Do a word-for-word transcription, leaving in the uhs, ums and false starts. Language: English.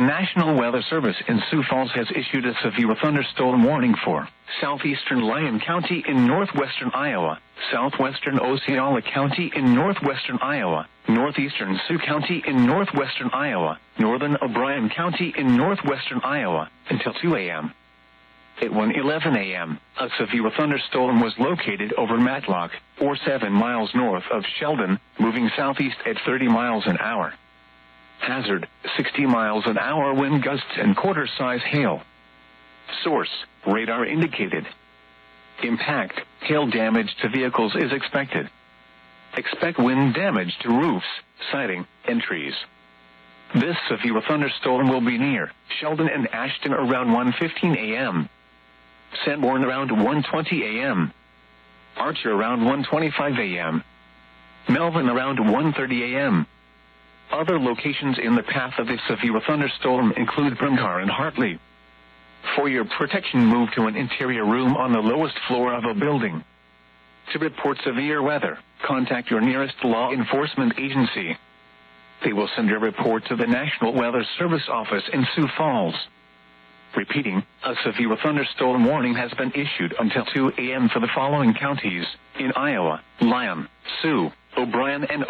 National Weather Service in Sioux Falls has issued a severe thunderstorm warning for southeastern Lyon County in northwestern Iowa, southwestern Osceola County in northwestern Iowa, northeastern Sioux County in northwestern Iowa, northern O'Brien County in northwestern Iowa, until two a m At one eleven a m, a severe thunderstorm was located over Matlock, or seven miles north of Sheldon, moving southeast at thirty miles an hour. Hazard, sixty miles an hour wind gusts and quarter-size hail. Source, radar indicated. Impact, hail damage to vehicles is expected. Expect wind damage to roofs, siding, and trees. This severe thunderstorm will be near Sheldon and Ashton around one fifteen a m Sanborn around one twenty a m Archer around one twenty-five a m Melvin around one thirty a m Other locations in the path of this severe thunderstorm include Brimgar and Hartley. For your protection, move to an interior room on the lowest floor of a building. To report severe weather, contact your nearest law enforcement agency. They will send a report to the National Weather Service office in Sioux Falls. Repeating, a severe thunderstorm warning has been issued until two a m for the following counties in Iowa: Lyon, Sioux, O'Brien, and